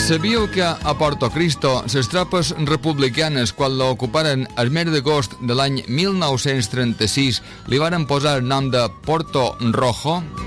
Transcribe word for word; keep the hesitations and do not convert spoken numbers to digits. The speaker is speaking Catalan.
Sabíeu que a Porto Cristo les tropes republicanes, quan l'ocuparen el mes d'agost de l'any mil nou-cents trenta-sis, li varen posar el nom de Porto Rojo?